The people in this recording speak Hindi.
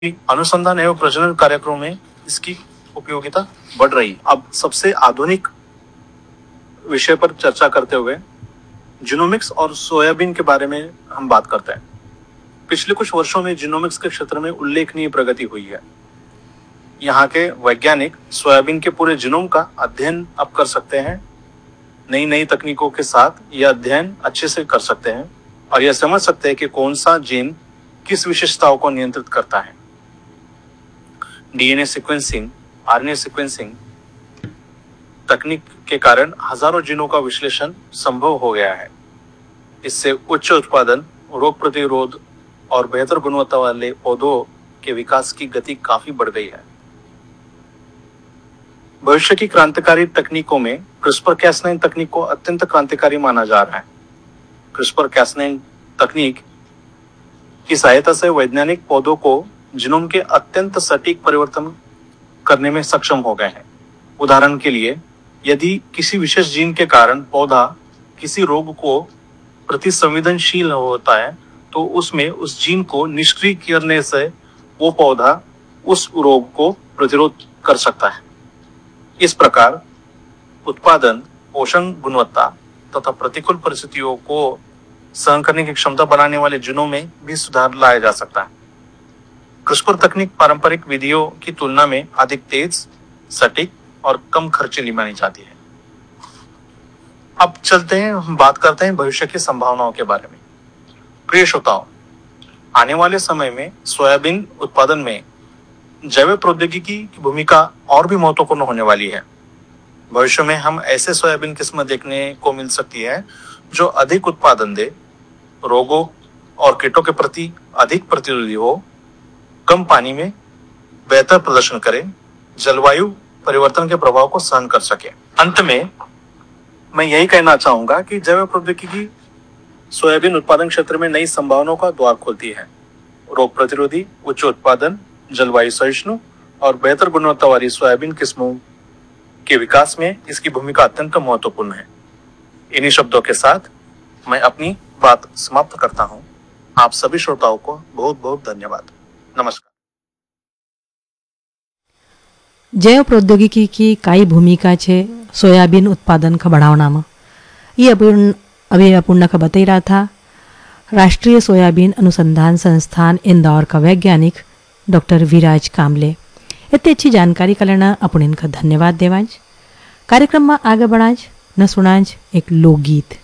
अनुसंधान एवं प्रजनन कार्यक्रमों में इसकी उपयोगिता बढ़ रही। अब सबसे आधुनिक विषय पर चर्चा करते हुए जीनोमिक्स और सोयाबीन के बारे में हम बात करते हैं। पिछले कुछ वर्षों में जीनोमिक्स के क्षेत्र में उल्लेखनीय प्रगति हुई है। यहाँ के वैज्ञानिक सोयाबीन के पूरे जीनोम का अध्ययन अब कर सकते हैं। नई नई तकनीकों के साथ यह अध्ययन अच्छे से कर सकते हैं और यह समझ सकते हैं कि कौन सा जीन किस विशेषताओं को नियंत्रित करता है। डीएनए सीक्वेंसिंग, आरएनए सीक्वेंसिंग तकनीक के कारण हजारों जीनों का विश्लेषण संभव हो गया है। इससे उच्च उत्पादन, रोग प्रतिरोध और बेहतर गुणवत्ता वाले पौधों के विकास की गति काफी बढ़ गई है। भविष्य की क्रांतिकारी तकनीकों में क्रिस्पर-cas9 तकनीक को अत्यंत क्रांतिकारी माना जा रहा है। क्रिस्पर-cas9 तकनीक की सहायता से वैज्ञानिक पौधों को जीनोम के अत्यंत सटीक परिवर्तन करने में सक्षम हो गए हैं। उदाहरण के लिए, यदि किसी विशेष जीन के कारण पौधा किसी रोग को प्रति संवेदनशील होता है, तो उसमें उस जीन को निष्क्रिय करने से वो पौधा उस रोग को प्रतिरोध कर सकता है। इस प्रकार उत्पादन, पोषण गुणवत्ता तथा प्रतिकूल परिस्थितियों को सहन करने की क्षमता बनाने वाले जीनों में भी सुधार लाया जा सकता है। क्रिस्पर तकनीक पारंपरिक विधियों की तुलना में अधिक तेज, सटीक और कम खर्चीली मानी जाती है। अब चलते हैं, हम बात करते हैं भविष्य की संभावनाओं के बारे में। प्रिय श्रोताओं, आने वाले समय में सोयाबीन उत्पादन में जैव प्रौद्योगिकी की भूमिका और भी महत्वपूर्ण होने वाली है। भविष्य में हम ऐसे सोयाबीन किस्म देखने को मिल सकती है जो अधिक उत्पादन दे, रोगों और कीटों के प्रति अधिक प्रतिरोधी हो, कम पानी में बेहतर प्रदर्शन करे, जलवायु परिवर्तन के प्रभाव को सहन कर सके। अंत में मैं यही कहना चाहूंगा कि जैव प्रौद्योगिकी सोयाबीन उत्पादन क्षेत्र में नई संभावनाओं का द्वार खोलती है। रोग प्रतिरोधी, उच्च उत्पादन, जलवायु सहिष्णु और बेहतर गुणवत्ता वाली सोयाबीन किस्मों के विकास में इसकी भूमिका अत्यंत महत्वपूर्ण है। इन्हीं शब्दों के साथ मैं अपनी बात समाप्त करता हूं। आप सभी श्रोताओं को बहुत बहुत धन्यवाद। नमस्कार। जैव प्रौद्योगिकी की कई भूमिका है सोयाबीन उत्पादन का बढ़ावना में, ये अभी अपूर्ण का बता रहा था राष्ट्रीय सोयाबीन अनुसंधान संस्थान इंदौर का वैज्ञानिक डॉक्टर विराज कामले। इतनी अच्छी जानकारी का लेना अपन इनका धन्यवाद देवाज। कार्यक्रम में आगे बढ़ाज न सुनाज एक लोकगीत।